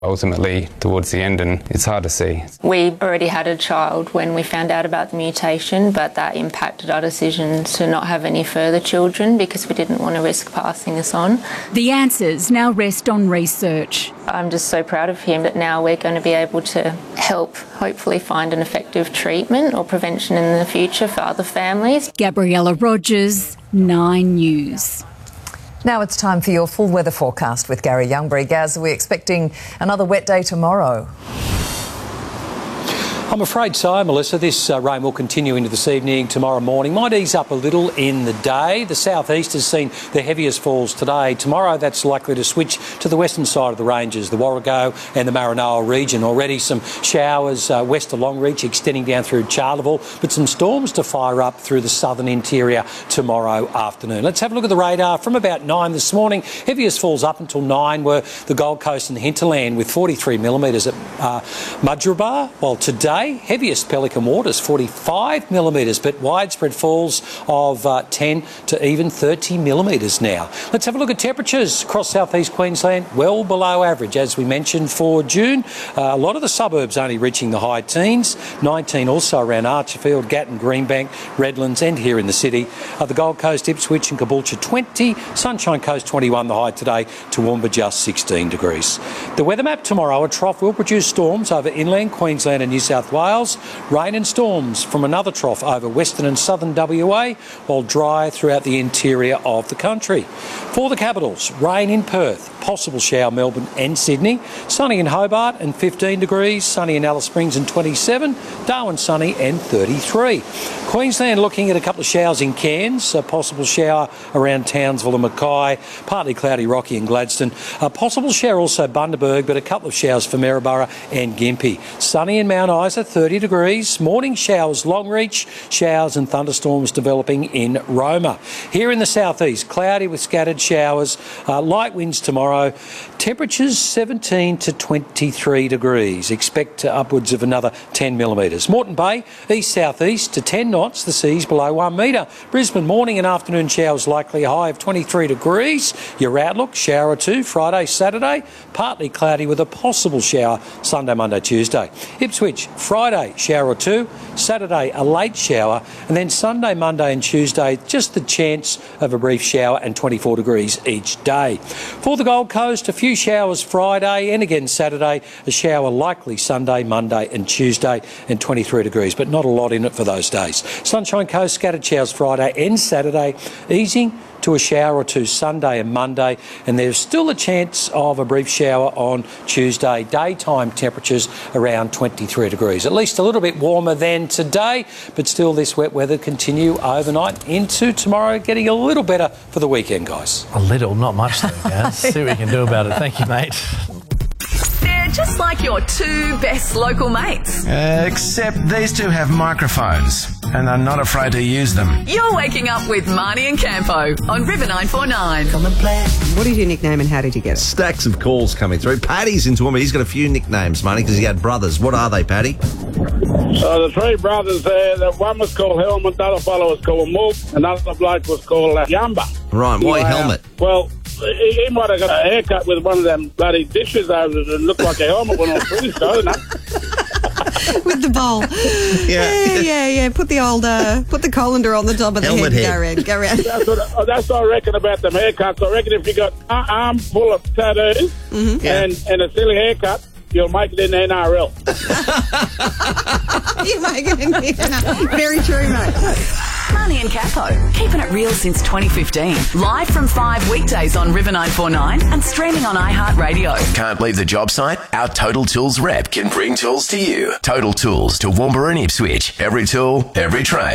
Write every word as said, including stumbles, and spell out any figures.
ultimately towards the end, and it's hard to see. We already had a child when we found out about the mutation, but that impacted our decision to not have any further children because we didn't want to risk passing this on. The answers now rest on research. I'm just so proud of him that now we're going to be able to help hopefully find an effective treatment or prevention in the future for other families. Gabriella Rogers, Nine News. Now it's time for your full weather forecast with Gary Youngbury. Gaz, are we expecting another wet day tomorrow? I'm afraid so, Melissa. This uh, rain will continue into this evening, tomorrow morning. Might ease up a little in the day. The southeast has seen the heaviest falls today. Tomorrow that's likely to switch to the western side of the ranges, the Warrego and the Maranoa region. Already some showers uh, west of Longreach extending down through Charleville, but some storms to fire up through the southern interior tomorrow afternoon. Let's have a look at the radar from about nine this morning. Heaviest falls up until nine were the Gold Coast and Hinterland with forty-three millimetres at uh, Mudgeeraba, while today heaviest Pelican Waters, forty-five millimetres, but widespread falls of uh, ten to even thirty millimetres now. Let's have a look at temperatures across southeast Queensland, well below average, as we mentioned, for June. Uh, a lot of the suburbs only reaching the high teens, nineteen also around Archerfield, Gatton, Greenbank, Redlands, and here in the city. Uh, the Gold Coast, Ipswich and Caboolture twenty, Sunshine Coast twenty-one, the high today, Toowoomba just sixteen degrees. The weather map tomorrow, a trough will produce storms over inland Queensland and New South Wales, rain and storms from another trough over western and southern W A, while dry throughout the interior of the country. For the capitals, rain in Perth, possible shower Melbourne and Sydney, sunny in Hobart and fifteen degrees, sunny in Alice Springs and twenty-seven, Darwin sunny and thirty-three. Queensland looking at a couple of showers in Cairns, a possible shower around Townsville and Mackay, partly cloudy, rocky in Gladstone, a possible shower also Bundaberg, but a couple of showers for Maryborough and Gympie. Sunny in Mount Isa, thirty degrees, morning showers Longreach, showers and thunderstorms developing in Roma. Here in the southeast, cloudy with scattered showers, uh, light winds tomorrow, temperatures seventeen to twenty-three degrees, expect uh, upwards of another ten millimetres. Moreton Bay, east-southeast to ten knots, the seas below one metre. Brisbane, morning and afternoon showers likely, a high of twenty-three degrees. Your outlook, shower or two Friday, Saturday, partly cloudy with a possible shower Sunday, Monday, Tuesday. Ipswich, Friday, shower or two, Saturday a late shower, and then Sunday, Monday and Tuesday just the chance of a brief shower and twenty-four degrees each day. For the Gold Coast, a few showers Friday and again Saturday, a shower likely Sunday, Monday and Tuesday, and twenty-three degrees, but not a lot in it for those days. Sunshine Coast, scattered showers Friday and Saturday, easing to a shower or two Sunday and Monday, and there's still a chance of a brief shower on Tuesday. Daytime temperatures around twenty-three degrees, at least a little bit warmer than today, but still this wet weather continue overnight into tomorrow, getting a little better for the weekend, guys. A little, not much though, guys. See what we can do about it. Thank you, mate. They're just like your two best local mates. Uh, except these two have microphones and are not afraid to use them. You're waking up with Marnie and Campo on River nine four nine. Come and play. What is your nickname and how did you get it? Stacks of calls coming through. Paddy's in Toowoomba. He's got a few nicknames, Marnie, because he had brothers. What are they, Paddy? So the three brothers there, the one was called Helmet, the other fellow was called Mook, another bloke was called uh, Yamba. Right, why Wow. Helmet? Well, he, he might have got a haircut with one of them bloody dishes over it and looked like a helmet when I was finished, I don't know. With the bowl. Yeah. yeah, yeah, yeah. Put the old, uh, put the colander on the top of the Helmet head. head. Go around, go around. That's what, I- that's what I reckon about them haircuts. I reckon if you got an arm full of tattoos Mm-hmm. Yeah. and, and a silly haircut, you'll make it in the N R L. You make it in here. Very true, mate. Marnie and Capo, keeping it real since twenty fifteen. Live from five weekdays on River nine four nine and streaming on iHeartRadio. Can't leave the job site? Our Total Tools rep can bring tools to you. Total Tools, Toowoomba and Ipswich. Every tool, every trade.